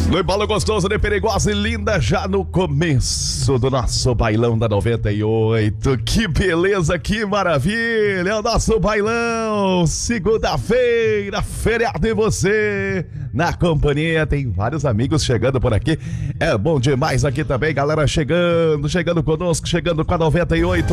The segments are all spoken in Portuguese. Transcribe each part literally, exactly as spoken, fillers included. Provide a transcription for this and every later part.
No embalo gostoso de Perigosa e Linda, já no começo do nosso bailão da noventa e oito. Que beleza, que maravilha! É o nosso bailão, segunda-feira, feriado e você na companhia. Tem vários amigos chegando por aqui. É bom demais aqui também, galera chegando, chegando conosco, chegando com a noventa e oito.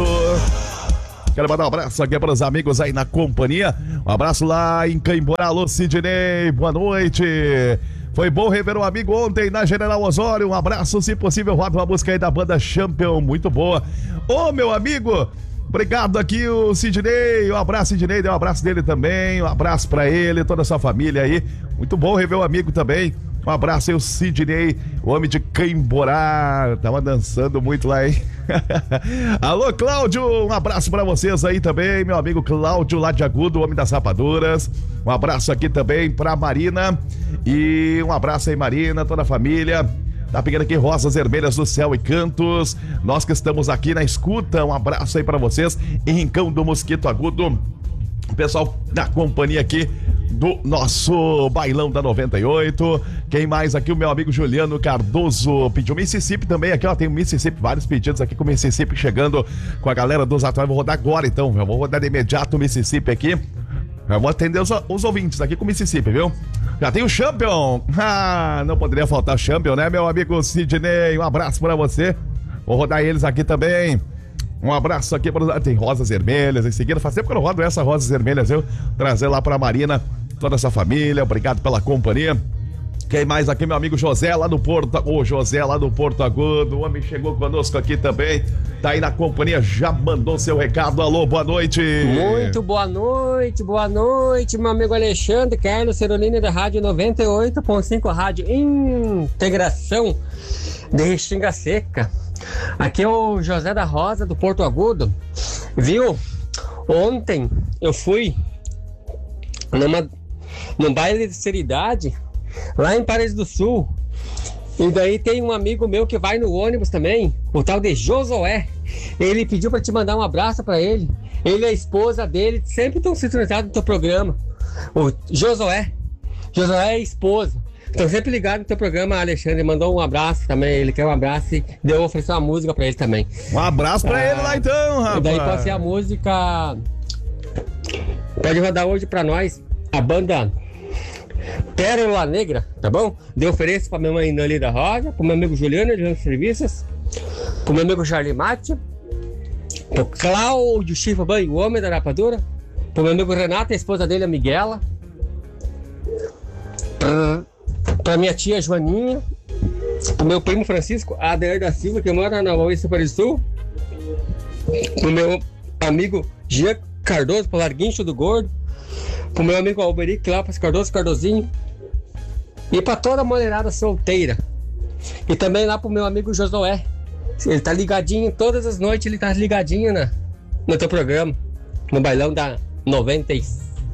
Quero mandar um abraço aqui para os amigos aí na companhia. Um abraço lá em Caimborá, alô Sidney, boa noite. Foi bom rever um amigo ontem na General Osório. Um abraço, se possível, roda uma música aí da banda Champion, muito boa. Ô, meu amigo, obrigado aqui o Sidney. Um abraço, Sidney, dê um abraço dele também. Um abraço pra ele, toda a sua família aí. Muito bom rever um amigo também. Um abraço aí o Sidney, o homem de Caimborá. Tava dançando muito lá, hein? Alô, Cláudio, um abraço pra vocês aí também, meu amigo Cláudio lá de Agudo, o homem das rapaduras. Um abraço aqui também pra Marina. E um abraço aí, Marina, toda a família. Tá pegando aqui Rosas Vermelhas do Céu e Cantos. Nós que estamos aqui na escuta, um abraço aí pra vocês. Em Rincão do Mosquito Agudo. O pessoal da companhia aqui do nosso bailão da noventa e oito. Quem mais aqui? O meu amigo Juliano Cardoso pediu Mississippi também aqui, ó, tem o Mississippi, vários pedidos aqui com o Mississippi chegando com a galera dos atuais. Vou rodar agora então, eu vou rodar de imediato o Mississippi aqui. Eu vou atender os, os ouvintes aqui com o Mississippi, viu? Já tem o Champion. Ah, não poderia faltar Champion, né, meu amigo Sidney? Um abraço pra você. Vou rodar eles aqui também. Um abraço aqui para... Tem Rosas Vermelhas em seguida. Faz tempo que eu não rodo essa Rosas Vermelhas, viu? Trazer lá pra Marina, toda essa família. Obrigado pela companhia. Quem mais aqui? Meu amigo José lá do Porto... Ô, José lá do Porto Agudo. O homem chegou conosco aqui também. Tá aí na companhia, já mandou seu recado. Alô, boa noite. Muito boa noite, boa noite, meu amigo Alexandre Carlos Cerolini da Rádio noventa e oito ponto cinco, Rádio Integração de Restinga Seca. Aqui é o José da Rosa do Porto Agudo. Viu? Ontem eu fui numa, num baile de seriedade lá em Paredes do Sul. E daí tem um amigo meu que vai no ônibus também, o tal de Josué. Ele pediu pra te mandar um abraço pra ele. Ele e a esposa dele sempre estão sintonizados no teu programa. O Josué. Josué é a esposa. Estão sempre ligados no teu programa, Alexandre. Mandou um abraço também. Ele quer um abraço e deu oferecer uma música pra ele também. Um abraço pra ah, ele lá então, rapaz. E daí pode ser a música. Pode rodar hoje pra nós a banda Pérola Negra, tá bom? Deu ofereço pra minha mãe Nali da Rosa, pro meu amigo Juliano de Serviços, pro meu amigo Charlie Mate, pro Cláudio Chifaban, o homem da rapadura, pro meu amigo Renato, a esposa dele, a Miguela, pra, pra minha tia Joaninha, pro meu primo Francisco, a Adeir da Silva, que mora na Oeste do Sul, pro meu amigo Jean Cardoso, pro Larguincho do Gordo, pro meu amigo Alberic lá, para Cardoso Cardozinho, e para toda a mulherada solteira, e também lá pro meu amigo Josué. Ele tá ligadinho todas as noites, ele tá ligadinho na, no teu programa, no bailão da noventa e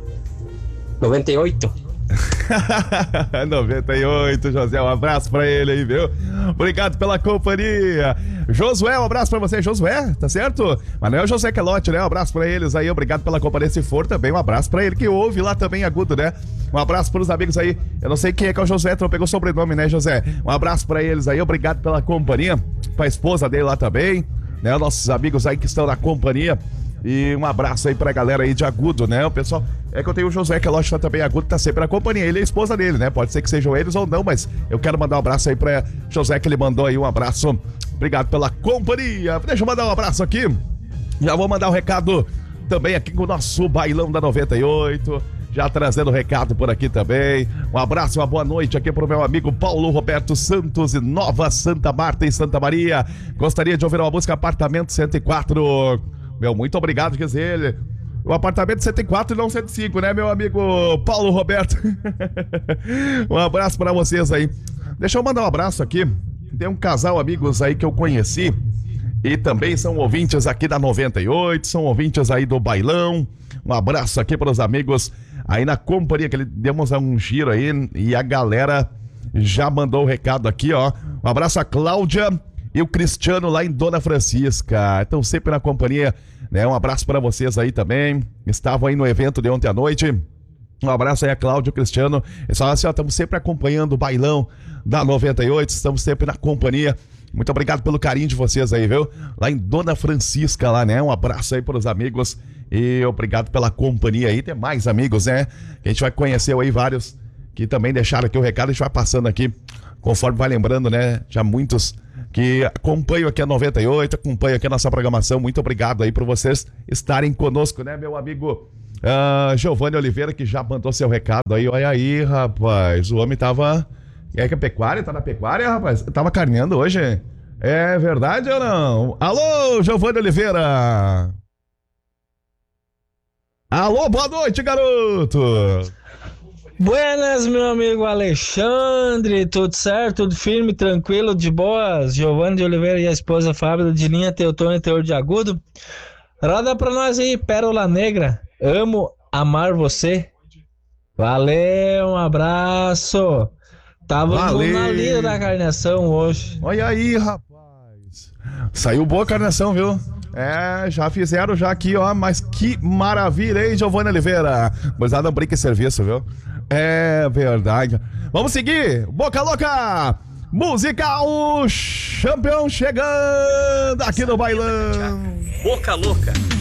oito. noventa e oito, José, um abraço pra ele aí, viu? Obrigado pela companhia. Josué, um abraço pra você, Josué, tá certo? Mas não é o José Quelotti, né? Um abraço pra eles aí, obrigado pela companhia. Se for também, um abraço pra ele que ouve lá também, Agudo, né? Um abraço pros amigos aí. Eu não sei quem é que é o Josué, tu não pegou o sobrenome, né, José? Um abraço pra eles aí, obrigado pela companhia. Pra esposa dele lá também, né? Nossos amigos aí que estão na companhia. E um abraço aí pra galera aí de Agudo, né? O pessoal, é que eu tenho o José, que é lógico também Agudo, tá sempre na companhia. Ele é a esposa dele, né? Pode ser que sejam eles ou não, mas eu quero mandar um abraço aí pra José, que ele mandou aí um abraço. Obrigado pela companhia. Deixa eu mandar um abraço aqui. Já vou mandar um recado também aqui com o nosso bailão da noventa e oito. Já trazendo recado por aqui também. Um abraço, uma boa noite aqui pro meu amigo Paulo Roberto Santos, em Nova Santa Marta, em Santa Maria. Gostaria de ouvir uma música Apartamento cento e quatro. Meu, muito obrigado, quer dizer, o apartamento cento e quatro e não cento e cinco, né, meu amigo Paulo Roberto? Um abraço pra vocês aí. Deixa eu mandar um abraço aqui. Tem um casal, amigos aí que eu conheci e também são ouvintes aqui da noventa e oito, são ouvintes aí do bailão. Um abraço aqui para os amigos aí na companhia, que ele demos um giro aí e a galera já mandou o recado aqui, ó. Um abraço a Cláudia e o Cristiano lá em Dona Francisca. Estão sempre na companhia, né? Um abraço para vocês aí também. Estavam aí no evento de ontem à noite. Um abraço aí a Cláudio Cristiano. É só assim, ó, estamos sempre acompanhando o bailão da noventa e oito, estamos sempre na companhia. Muito obrigado pelo carinho de vocês aí, viu? Lá em Dona Francisca, lá, né? Um abraço aí para os amigos e obrigado pela companhia aí. Tem mais amigos, né? Que a gente vai conhecer aí vários que também deixaram aqui o recado. A gente vai passando aqui, conforme vai lembrando, né? Já muitos que acompanham aqui a noventa e oito, acompanham aqui a nossa programação. Muito obrigado aí por vocês estarem conosco, né, meu amigo uh, Giovanni Oliveira, que já mandou seu recado aí. Olha aí, rapaz, o homem tava... E aí que a pecuária, tá na pecuária, rapaz? Tava carneando hoje? É verdade ou não? Alô, Giovanni Oliveira! Alô, boa noite, garoto! Buenas, meu amigo Alexandre, tudo certo? Tudo firme, tranquilo, de boas? Giovanni de Oliveira e a esposa Fábio de linha Teutônio e Teor de Agudo. Roda pra nós aí, Pérola Negra, amo amar você. Valeu, um abraço. Tava na lida da carneação hoje. Olha aí, rapaz. Saiu boa a carneação, viu? É, já fizeram já aqui, ó. Mas que maravilha, hein, Giovanni Oliveira? Mas nada, brinca em serviço, viu? É verdade. Vamos seguir. Boca Louca. Musical Champion chegando aqui no bailão. Boca Louca.